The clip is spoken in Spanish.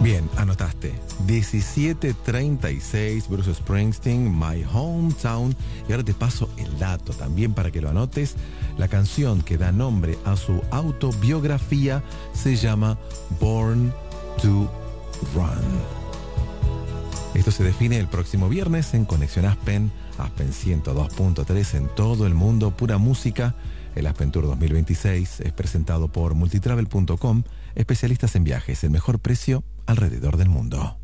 Bien, anotaste. 17:36, Bruce Springsteen, My Hometown. Y ahora te paso el dato también para que lo anotes. La canción que da nombre a su autobiografía se llama Born to Run. Esto se define el próximo viernes en Conexión Aspen, Aspen 102.3 en todo el mundo, pura música. El Aspen Tour 2026 es presentado por multitravel.com, especialistas en viajes, el mejor precio alrededor del mundo.